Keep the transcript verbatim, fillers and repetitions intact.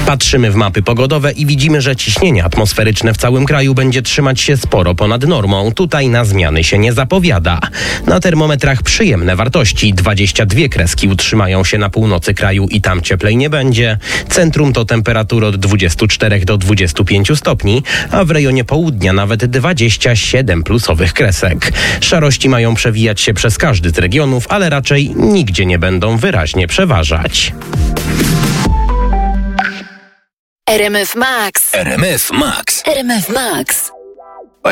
Patrzymy w mapy pogodowe i widzimy, że ciśnienie atmosferyczne w całym kraju będzie trzymać się sporo ponad normą. Tutaj na zmiany się nie zapowiada. Na termometrach przyjemne wartości. dwadzieścia dwie kreski utrzymają się na północy kraju i tam cieplej nie będzie. Centrum to temperatury od dwudziestu czterech do dwudziestu pięciu stopni, a w rejonie południa nawet dwadzieścia siedem plusowych kresek. Szarości mają przewijać się przez każdy z regionów, ale raczej nigdzie nie będą wyraźnie przeważać. R M F Max. R M F Max. R M F Max.